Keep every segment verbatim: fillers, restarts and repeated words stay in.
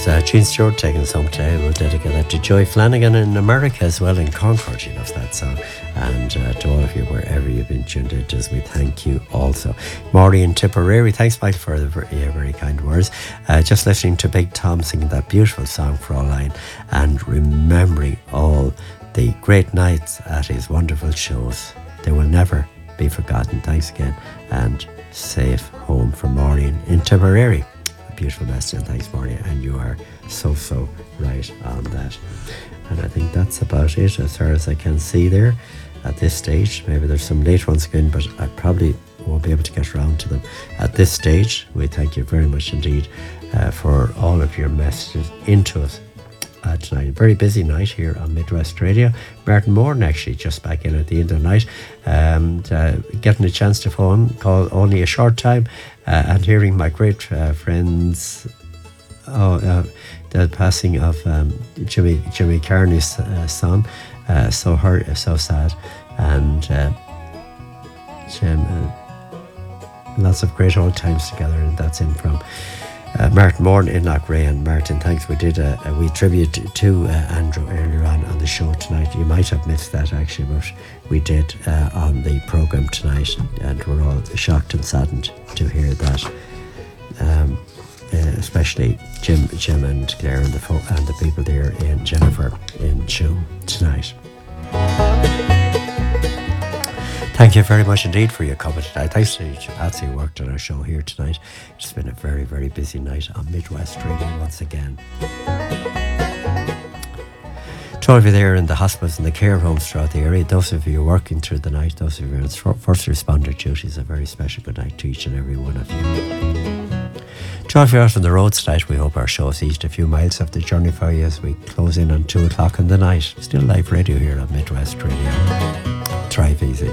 was uh, Gene Stewart taking us home today. We'll dedicate that to Joy Flanagan in America as well, in Concord. She loves that song. And uh, to all of you, wherever you've been tuned in, just we thank you also. Maureen in Tipperary, thanks, Michael, for the very, yeah, very kind words. Uh, just listening to Big Tom singing that beautiful song, Fraulein, and remembering all the great nights at his wonderful shows. They will never be forgotten. Thanks again, and safe home from Maureen in Tipperary. Beautiful message, and thanks, Maureen, and you are so so right on that. And I think that's about it as far as I can see there at this stage. Maybe there's some late ones again, but I probably won't be able to get around to them at this stage. We thank you very much indeed uh, for all of your messages into us uh, tonight. A very busy night here on Midwest Radio. Martin Moran actually just back in at the end of the night, um, uh, getting a chance to phone call only a short time. Uh, and hearing my great uh, friends, oh, uh, the passing of um, Jimmy Jimmy Carney's uh, son, uh, so hurt, so sad, and uh, Jim, uh, lots of great old times together, and that's in from uh, Martin Moran in Loughrea. And Martin, thanks. We did a, a wee tribute to uh, Andrew earlier on on the show tonight. You might have missed that actually, but we did uh, on the programme tonight, and we're all shocked and saddened to hear that. Um, uh, especially Jim, Jim and Claire and the fo- and the people there in Jennifer in June tonight. Thank you very much indeed for your comment tonight. Thanks to Patsy who worked on our show here tonight. It's been a very, very busy night on Midwest Radio once again. To all of you there in the hospitals and the care homes throughout the area, those of you working through the night, those of you on first responder duties, a very special good night to each and every one of you. To all of you out on the roads tonight, we hope our show has eased a few miles of the journey for you as we close in on two o'clock in the night. Still live radio here on Midwest Radio. Drive easy.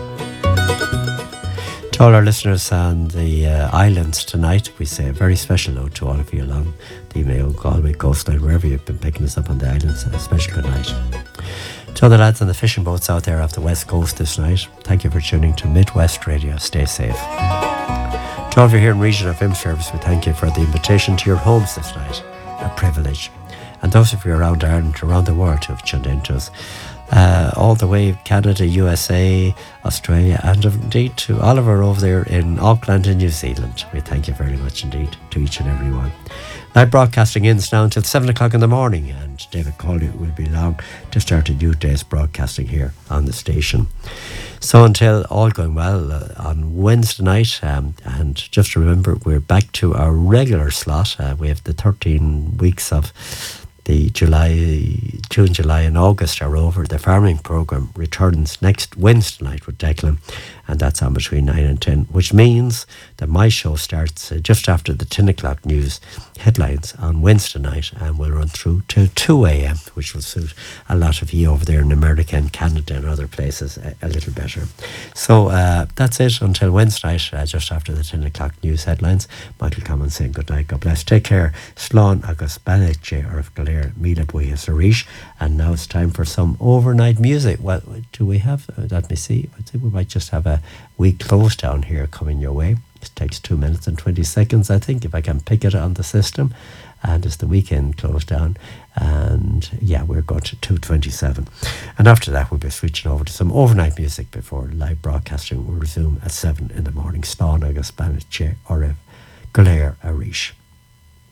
To all our listeners on the uh, islands tonight, we say a very special note to all of you along the Mayo, Galway coastline, wherever you've been picking us up on the islands. A special good night. To all the lads on the fishing boats out there off the west coast this night, thank you for tuning to Midwest Radio. Stay safe. To all of you here in Region of M Service, we thank you for the invitation to your homes this night. A privilege. And those of you around Ireland, around the world who have tuned into us, Uh, all the way Canada, U S A, Australia, and indeed to Oliver over there in Auckland and New Zealand. We thank you very much indeed to each and every one. Night broadcasting ends now until seven o'clock in the morning, and David Cawley will be along to start a new day's broadcasting here on the station. So until all going well uh, on Wednesday night, um, and just remember we're back to our regular slot. Uh, we have the thirteen weeks of the July, June, July and August are over. The farming programme returns next Wednesday night with Declan, and that's on between nine and ten, which means that my show starts uh, just after the ten o'clock news headlines on Wednesday night and will run through till two a.m, which will suit a lot of you over there in America and Canada and other places a, a little better. So uh, that's it until Wednesday night, uh, just after the ten o'clock news headlines. Michael Common saying good night, God bless, take care, Slán agus Banach or of Galer Míle Buíochas Arís. And now it's time for some overnight music. Well, do we have, uh, let me see, I think we might just have a wee close down here coming your way. It takes two minutes and twenty seconds, I think, if I can pick it on the system. And it's the weekend close down. And yeah, we're going to two twenty-seven. And after that, we'll be switching over to some overnight music before live broadcasting will resume at seven in the morning. Slán agus Banach or of Galer Arís.